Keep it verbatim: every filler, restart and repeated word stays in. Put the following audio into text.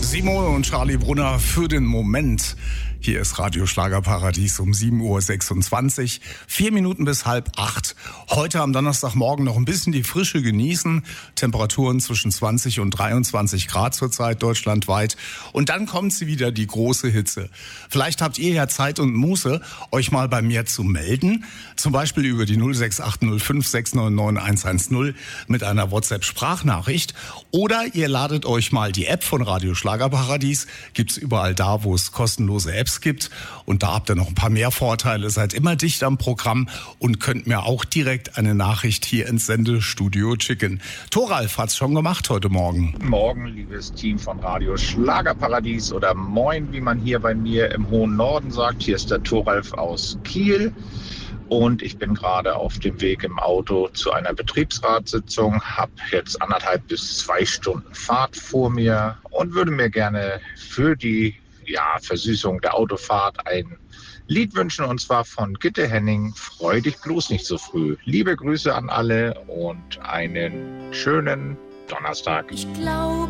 Simone und Charlie Brunner für den Moment. Hier ist Radio Schlagerparadies um sieben Uhr sechsundzwanzig. Vier Minuten bis halb acht. Heute am Donnerstagmorgen noch ein bisschen die Frische genießen. Temperaturen zwischen zwanzig und dreiundzwanzig Grad zurzeit deutschlandweit. Und dann kommt sie wieder, die große Hitze. Vielleicht habt ihr ja Zeit und Muße, euch mal bei mir zu melden. Zum Beispiel über die null sechs acht null fünf sechs neun neun eins eins null mit einer WhatsApp-Sprachnachricht. Oder ihr ladet euch mal die App von Radio Schlagerparadies. Gibt's überall da, wo es kostenlose Apps gibt. Und da habt ihr noch ein paar mehr Vorteile. Seid immer dicht am Programm und könnt mir auch direkt eine Nachricht hier ins Sendestudio schicken. Thoralf hat's schon gemacht heute Morgen. Morgen, liebes Team von Radio Schlagerparadies oder Moin, wie man hier bei mir im hohen Norden sagt. Hier ist der Thoralf aus Kiel. Und ich bin gerade auf dem Weg im Auto zu einer Betriebsratssitzung, habe jetzt anderthalb bis zwei Stunden Fahrt vor mir und würde mir gerne für die ja, Versüßung der Autofahrt ein Lied wünschen, und zwar von Gitte Henning, Freu dich bloß nicht so früh. Liebe Grüße an alle und einen schönen Donnerstag. Ich glaube